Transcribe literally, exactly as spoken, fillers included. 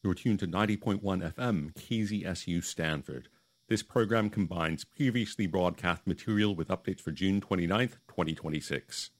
You're tuned to ninety point one F M, K Z S U Stanford. This program combines previously broadcast material with updates for June twenty-ninth, twenty twenty-six.